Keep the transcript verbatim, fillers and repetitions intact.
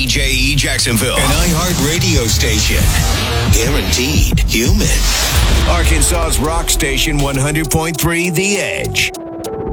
J E Jacksonville, an iHeart radio station. Guaranteed human. Arkansas's rock station one hundred point three The Edge.